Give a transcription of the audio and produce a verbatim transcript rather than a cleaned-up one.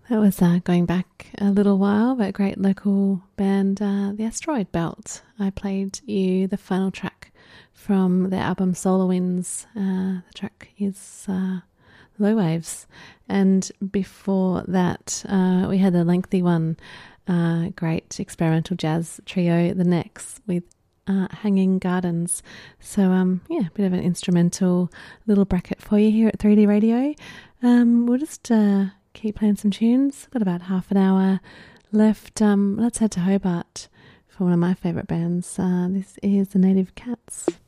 That was uh, going back a little while, but a great local band, uh, The Asteroid Belt. I played you the final track from their album Solar Winds. Uh, the track is uh, Low Waves. And before that, uh, we had a lengthy one, uh, great experimental jazz trio, The Necks, with uh, Hanging Gardens. So, um, yeah, a bit of an instrumental little bracket for you here at three D Radio. Um, we'll just... Uh, keep playing some tunes. Got about half an hour left. Um, let's head to Hobart for one of my favourite bands. Uh, this is the Native Cats.